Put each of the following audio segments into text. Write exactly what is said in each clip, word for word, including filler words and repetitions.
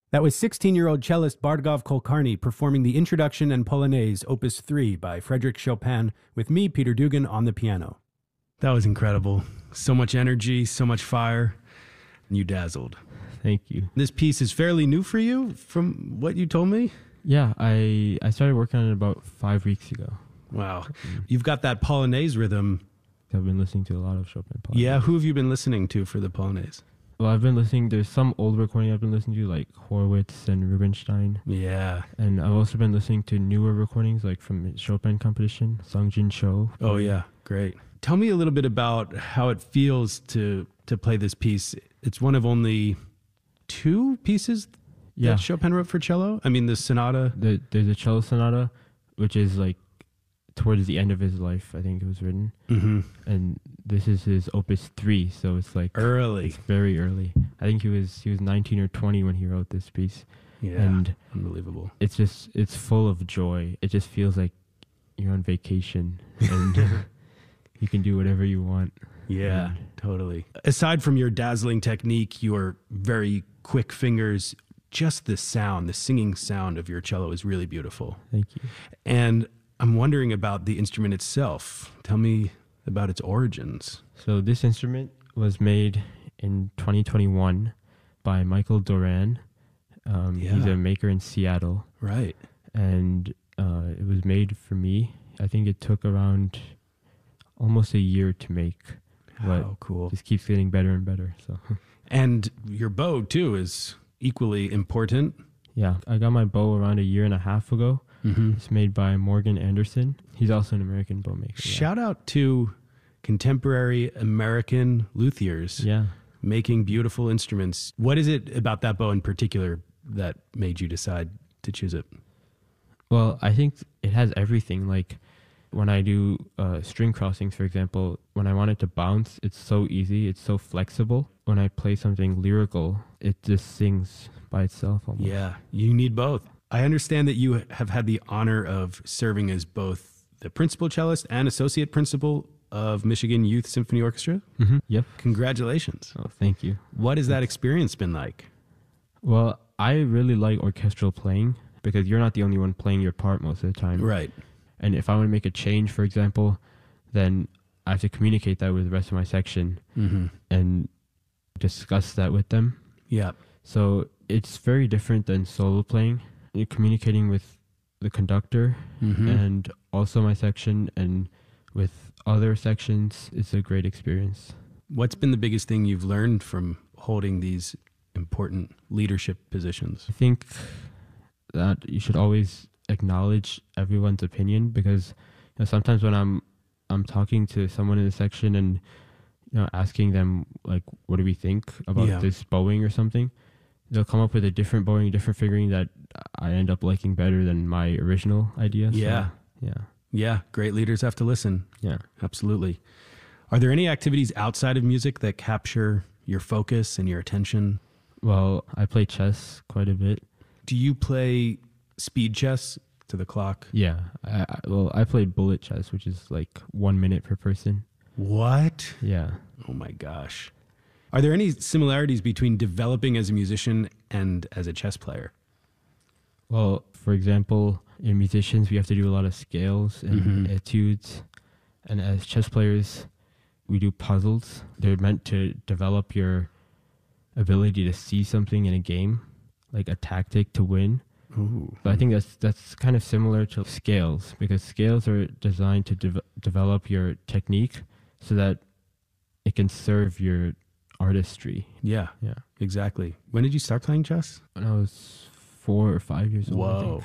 That was sixteen-year-old cellist Bardgov Kulkarni performing the Introduction and Polonaise, Opus three by Frédéric Chopin, with me, Peter Dugan, on the piano. That was incredible. So much energy, so much fire. You dazzled. Thank you. This piece is fairly new for you, from what you told me? Yeah, I, I started working on it about five weeks ago. Wow. Mm-hmm. You've got that Polonaise rhythm. I've been listening to a lot of Chopin Polonaise. Yeah, who have you been listening to for the Polonaise? Well, I've been listening, there's some old recording I've been listening to, like Horowitz and Rubinstein. Yeah. And I've also been listening to newer recordings, like from Chopin Competition, Sungjin Cho. Oh, yeah. Great. Tell me a little bit about how it feels to, to play this piece. It's one of only two pieces yeah. that Chopin wrote for cello? I mean, the sonata? The, there's a cello sonata, which is like towards the end of his life, I think it was written. Mm-hmm. And this is his opus three, so it's like early. It's very early. I think he was he was nineteen or twenty when he wrote this piece. Yeah, and unbelievable. It's just it's full of joy. It just feels like you're on vacation and you can do whatever you want. Yeah, and totally. Aside from your dazzling technique, your very quick fingers, just the sound, the singing sound of your cello is really beautiful. Thank you. And I'm wondering about the instrument itself. Tell me about its origins. So this instrument was made in twenty twenty-one by Michael Doran. Um, yeah. He's a maker in Seattle. Right. And uh, it was made for me. I think it took around almost a year to make. Oh, cool. It just keeps getting better and better. So. And your bow, too, is equally important. Yeah, I got my bow around a year and a half ago. Mm-hmm. It's made by Morgan Anderson. He's also an American bow maker. Shout yeah. out to contemporary American luthiers yeah. making beautiful instruments. What is it about that bow in particular that made you decide to choose it? Well, I think it has everything. Like when I do uh, string crossings, for example, when I want it to bounce, it's so easy. It's so flexible. When I play something lyrical, it just sings by itself almost. Yeah, you need both. I understand that you have had the honor of serving as both the principal cellist and associate principal of Michigan Youth Symphony Orchestra. Mm-hmm. Yep. Congratulations. Oh, thank you. What has that experience been like? Well, I really like orchestral playing because you're not the only one playing your part most of the time. Right. And if I want to make a change, for example, then I have to communicate that with the rest of my section mm-hmm. and discuss that with them. Yeah. So it's very different than solo playing. You're communicating with the conductor mm-hmm. and also my section and with other sections. It's a great experience. What's been the biggest thing you've learned from holding these important leadership positions? I think that you should always acknowledge everyone's opinion because you know, sometimes when I'm I'm talking to someone in the section and you know asking them like what do we think about yeah. this bowing or something, they'll come up with a different bowing, different figuring that I end up liking better than my original idea. Yeah. So, yeah. Yeah. Great leaders have to listen. Yeah. Absolutely. Are there any activities outside of music that capture your focus and your attention? Well, I play chess quite a bit. Do you play speed chess to the clock? Yeah. I, I, well, I play bullet chess, which is like one minute per person. What? Yeah. Oh my gosh. Are there any similarities between developing as a musician and as a chess player? Well, for example, in musicians, we have to do a lot of scales and mm-hmm. etudes. And as chess players, we do puzzles. They're meant to develop your ability to see something in a game, like a tactic to win. Ooh. But I think that's that's kind of similar to scales because scales are designed to de- develop your technique so that it can serve your artistry. Yeah, Yeah. exactly. When did you start playing chess? When I was four or five years old. Whoa.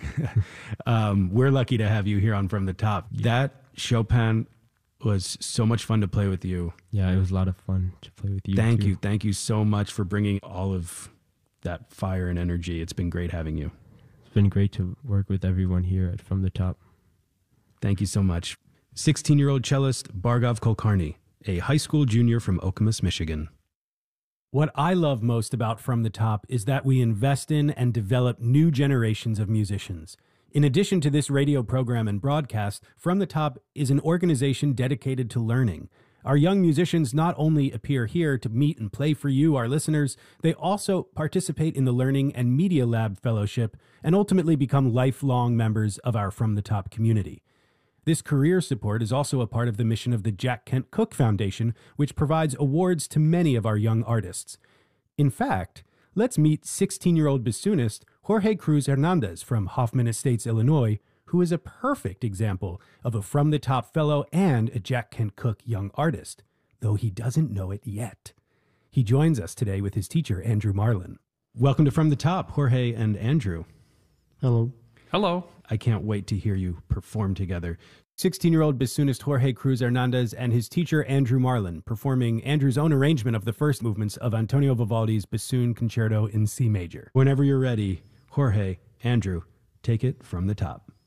um, we're lucky to have you here on From the Top. That Chopin was so much fun to play with you. Yeah, it was a lot of fun to play with you. Thank too. you. Thank you so much for bringing all of that fire and energy. It's been great having you. It's been great to work with everyone here at From the Top. Thank you so much. sixteen-year-old cellist Bardgov Kulkarni, a high school junior from Okemos, Michigan. What I love most about From the Top is that we invest in and develop new generations of musicians. In addition to this radio program and broadcast, From the Top is an organization dedicated to learning. Our young musicians not only appear here to meet and play for you, our listeners, they also participate in the Learning and Media Lab Fellowship and ultimately become lifelong members of our From the Top community. This career support is also a part of the mission of the Jack Kent Cooke Foundation, which provides awards to many of our young artists. In fact, let's meet sixteen-year-old bassoonist Jorge Cruz Hernandez from Hoffman Estates, Illinois, who is a perfect example of a From the Top fellow and a Jack Kent Cooke young artist, though he doesn't know it yet. He joins us today with his teacher, Andrew Marlin. Welcome to From the Top, Jorge and Andrew. Hello. Hello. I can't wait to hear you perform together. sixteen-year-old bassoonist Jorge Cruz Hernandez and his teacher, Andrew Marlin, performing Andrew's own arrangement of the first movements of Antonio Vivaldi's Bassoon Concerto in C major. Whenever you're ready, Jorge, Andrew, take it from the top.